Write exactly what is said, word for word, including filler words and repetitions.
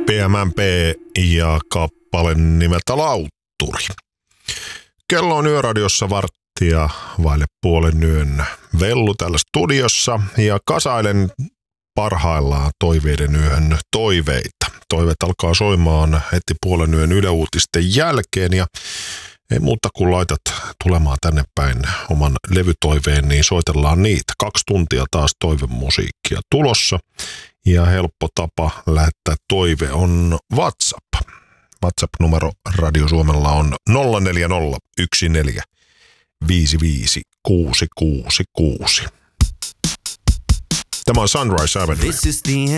P M M P ja kappale nimeltä Lautturi. Kello on Yöradiossa varttia vaille puolen yön. Vellu täällä studiossa ja kasailen parhaillaan toiveiden yön toiveita. Toiveet alkaa soimaan heti puolen yön Yle Uutisten jälkeen ja ei muuta kuin laitat tulemaan tänne päin oman levytoiveen, niin soitellaan niitä. Kaksi tuntia taas toivemusiikkia tulossa ja helppo tapa lähettää toive on WhatsApp. WhatsApp-numero Radio Suomella on nolla neljä nolla yksi neljä viisi viisi kuusi kuusi kuusi. Tämä on Sunrise Avenue.